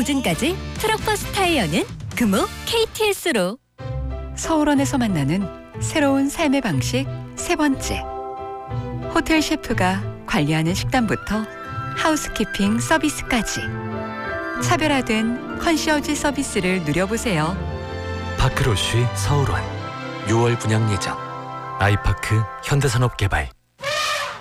보증까지 트럭버스 타이어는 금호 KTS로. 서울원에서 만나는 새로운 삶의 방식 세 번째. 호텔 셰프가 관리하는 식단부터 하우스키핑 서비스까지 차별화된 컨시어지 서비스를 누려보세요. 파크로쉬 서울원 6월 분양 예정. 아이파크 현대산업개발.